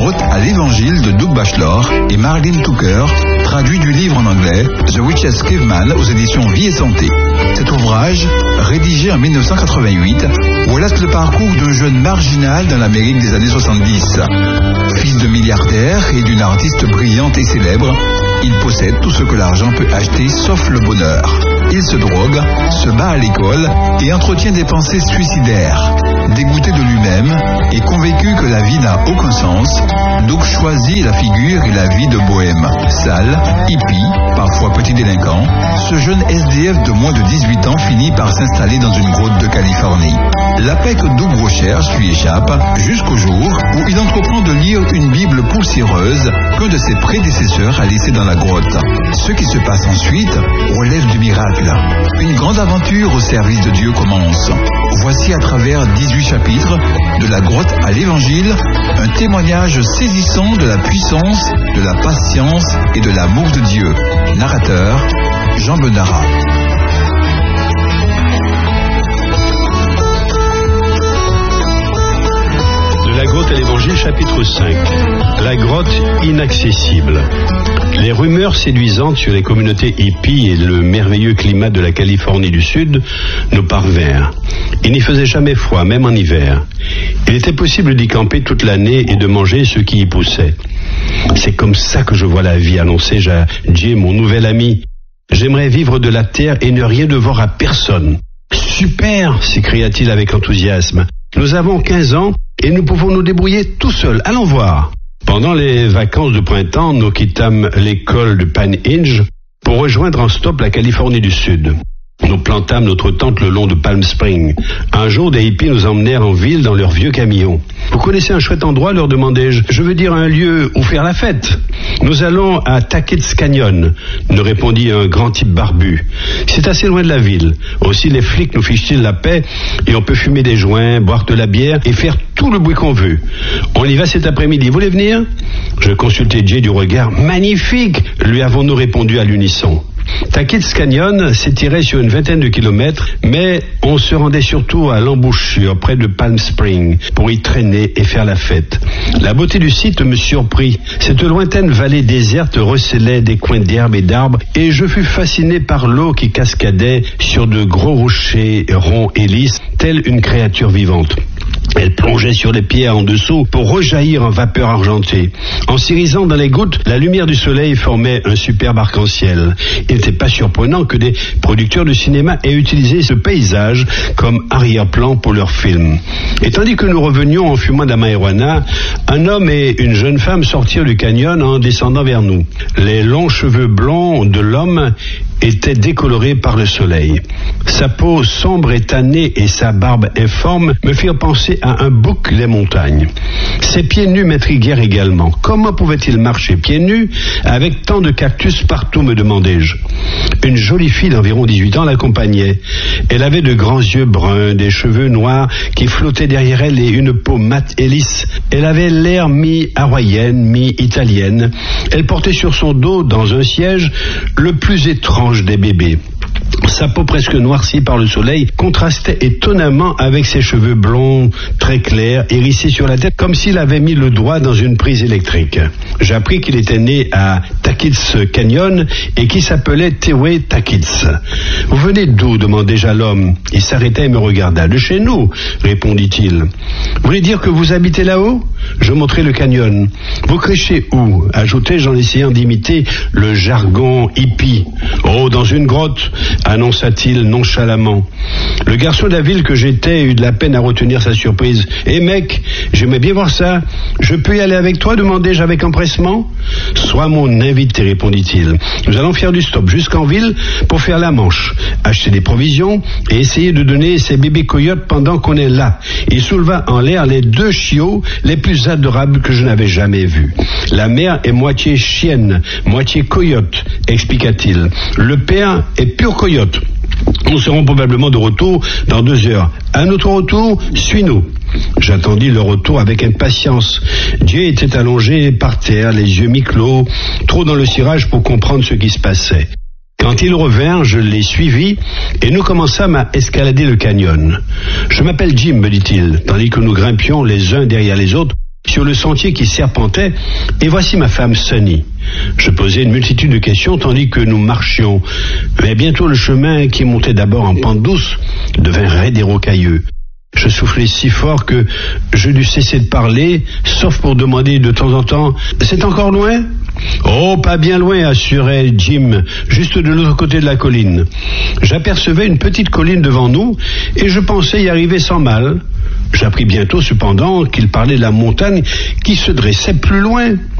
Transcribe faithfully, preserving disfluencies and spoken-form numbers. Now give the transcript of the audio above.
grotte à l'évangile de Doug Batchelor et Marlene Tucker, traduit du livre en anglais The Witch's Caveman aux éditions Vie et Santé. Cet ouvrage, rédigé en dix-neuf cent quatre-vingt-huit, relate le parcours d'un jeune marginal dans l'Amérique des années soixante-dix. Fils de milliardaire et d'une artiste brillante et célèbre, il possède tout ce que l'argent peut acheter sauf le bonheur. Il se drogue, se bat à l'école et entretient des pensées suicidaires. Dégoûté de lui-même et convaincu que la vie n'a aucun sens, Doug choisit la figure et la vie de bohème. Sale, hippie, parfois petit délinquant, ce jeune S D F de moins de dix-huit ans finit par s'installer dans une grotte de Californie. La paix que Doug recherche lui échappe jusqu'au jour où il entreprend de lire une Bible poussiéreuse qu'un de ses prédécesseurs a laissée dans la grotte. Ce qui se passe ensuite relève du miracle. Une grande aventure au service de Dieu commence. Voici à travers dix-huit chapitres, de la grotte à l'évangile, un témoignage saisissant de la puissance, de la patience et de l'amour de Dieu. Narrateur, Jean Benara. De la grotte à l'évangile, chapitre cinq. La grotte inaccessible. Les rumeurs séduisantes sur les communautés hippies et le merveilleux climat de la Californie du Sud nous parvinrent. Il n'y faisait jamais froid, même en hiver. Il était possible d'y camper toute l'année et de manger ce qui y poussait. C'est comme ça que je vois la vie, annonçai-je à Jay, mon nouvel ami. J'aimerais vivre de la terre et ne rien devoir à personne. Super, s'écria-t-il avec enthousiasme. Nous avons quinze ans et nous pouvons nous débrouiller tout seuls. Allons voir. Pendant les vacances de printemps, nous quittâmes l'école de Pine-Inch pour rejoindre en stop la Californie du Sud. Nous plantâmes notre tente le long de Palm Springs. Un jour, des hippies nous emmenèrent en ville dans leur vieux camion. « Vous connaissez un chouette endroit ?» leur demandai-je. « Je veux dire un lieu où faire la fête. »« Nous allons à Tackett's Canyon » nous répondit un grand type barbu. « C'est assez loin de la ville. Aussi les flics nous fichent-ils la paix et on peut fumer des joints, boire de la bière et faire tout le bruit qu'on veut. On y va cet après-midi. Vous voulez venir ?» Je consultai Jay du regard. « Magnifique !» lui avons-nous répondu à l'unisson. Tackett's Canyon s'étirait sur une vingtaine de kilomètres, mais on se rendait surtout à l'embouchure, près de Palm Springs, pour y traîner et faire la fête. La beauté du site me surprit. Cette lointaine vallée déserte recelait des coins d'herbe et d'arbres, et je fus fasciné par l'eau qui cascadait sur de gros rochers ronds et lisses, telle une créature vivante. Elle plongeait sur les pierres en dessous pour rejaillir en vapeur argentée. En s'irisant dans les gouttes, la lumière du soleil formait un superbe arc-en-ciel. Il n'était pas surprenant que des producteurs de cinéma aient utilisé ce paysage comme arrière-plan pour leurs films. Et tandis que nous revenions en fumant de la marijuana, un homme et une jeune femme sortirent du canyon en descendant vers nous. Les longs cheveux blonds de l'homme étaient décolorés par le soleil. Sa peau sombre et tannée et sa barbe informe me firent penser à un bouc des montagnes. Ses pieds nus m'intriguèrent également. Comment pouvait-il marcher pieds nus avec tant de cactus partout, me demandai-je. Une jolie fille d'environ dix-huit ans l'accompagnait. Elle avait de grands yeux bruns, des cheveux noirs qui flottaient derrière elle et une peau mate et lisse. Elle avait l'air mi-hawaïenne, mi-italienne. Elle portait sur son dos, dans un siège, le plus étrange des bébés. Sa peau presque noircie par le soleil contrastait étonnamment avec ses cheveux blonds très clairs, hérissés sur la tête, comme s'il avait mis le doigt dans une prise électrique. J'appris qu'il était né à Tackett's Canyon et qu'il s'appelait Teway Tackett's. « Vous venez d'où ?» demandai-je à l'homme. Il s'arrêta et me regarda. « De chez nous » répondit-il. « Vous voulez dire que vous habitez là-haut ?» Je montrai le canyon. « Vous crêchez où ?» ajoutai-je en essayant d'imiter le jargon hippie. « Oh, dans une grotte » annonça-t-il nonchalamment. Le garçon de la ville que j'étais eut de la peine à retenir sa surprise. « Eh mec, j'aimais bien voir ça. Je peux y aller avec toi ?» demandai-je avec empressement. « Sois mon invité » répondit-il. « Nous allons faire du stop jusqu'en ville pour faire la manche, acheter des provisions et essayer de donner ces bébés coyotes pendant qu'on est là. » Il souleva en l'air les deux chiots les plus adorables que je n'avais jamais vus. « La mère est moitié chienne, moitié coyote » expliqua-t-il. « Le père est pur coyote. Nous serons probablement de retour dans deux heures. À notre retour, suis-nous. » J'attendis le retour avec impatience. Jay était allongé par terre, les yeux mi-clos, trop dans le cirage pour comprendre ce qui se passait. Quand ils revinrent, je les suivis et nous commençâmes à escalader le canyon. « Je m'appelle Jim » me dit-il, tandis que nous grimpions les uns derrière les autres sur le sentier qui serpentait, et voici ma femme Sunny. Je posais une multitude de questions tandis que nous marchions, mais bientôt le chemin qui montait d'abord en pente douce devint raide et rocailleux. Je soufflais si fort que je dus cesser de parler, sauf pour demander de temps en temps « C'est encore loin ?» « Oh, pas bien loin, assurait Jim, juste de l'autre côté de la colline. » J'apercevais une petite colline devant nous et je pensais y arriver sans mal. J'appris bientôt cependant qu'il parlait de la montagne qui se dressait plus loin.